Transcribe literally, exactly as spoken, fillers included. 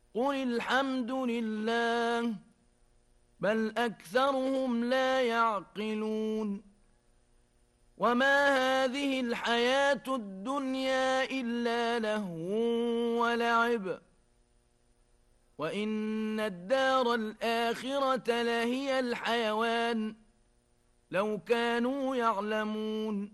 قل الحمد لله بل أكثرهم لا يعقلون وما هذه الحياة الدنيا إلا لهو ولعب وإن الدار الآخرة لهي الحيوان لو كانوا يعلمون